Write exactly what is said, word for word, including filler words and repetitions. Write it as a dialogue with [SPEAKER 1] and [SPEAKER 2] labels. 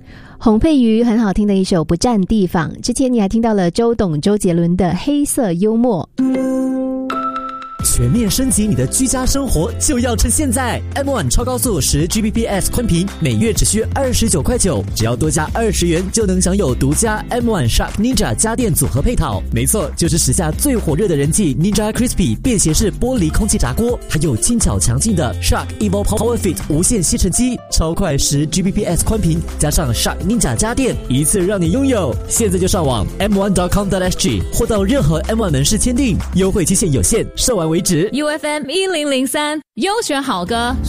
[SPEAKER 1] 洪佩瑜很好听的一首《不占地方》，之前你还听到了周董周杰伦的黑色幽默。
[SPEAKER 2] 全面升级你的居家生活就要趁现在 M 一 超高速十 G B P S 宽频每月只需二十九块九，只要多加二十元就能享有独家 M 一 Shark Ninja 家电组合配套。没错，就是时下最火热的人气 Ninja Crispy 便携式玻璃空气炸锅，还有轻巧强劲的 Shark Evo Power Fit 无线吸尘机，超快十 G B P S 宽频加上 Shark Ninja 家电，一次让你拥有。现在就上网 M 一 点 com 点 S G 或到任何 M 一 门市签订，优惠期限有限，售完为止。
[SPEAKER 3] U F M 一零零三优选好歌。